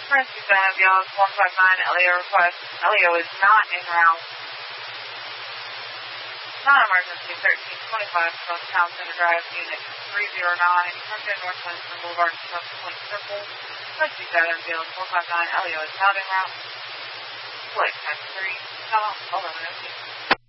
Rescue Center, BLS 159, Elio request. Elio is not en route. Non-emergency 1325 from Town Center Drive, Unit 309, Hunter North Lansing Boulevard, subsequent circle. Rescue Center, BLS 159, Elio is not en route. Flight time 3, 11:02.